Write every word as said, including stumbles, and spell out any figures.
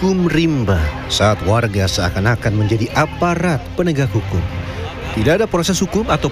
hukum rimba saat warga seakan-akan menjadi aparat penegak hukum. Tidak ada proses hukum atau